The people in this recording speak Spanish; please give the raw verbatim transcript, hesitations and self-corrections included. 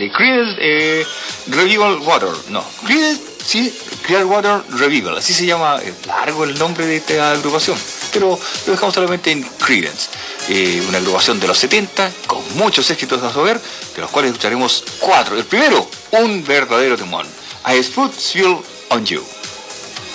de Creedence eh, Revival Water. No, Creedence, sí, Clearwater Revival. Así se llama, es largo el nombre de esta agrupación, pero lo dejamos solamente en Creedence. Eh, una agrupación de los setenta con muchos éxitos a saber, de los cuales escucharemos cuatro. El primero, un verdadero temón. I Put Spell on You.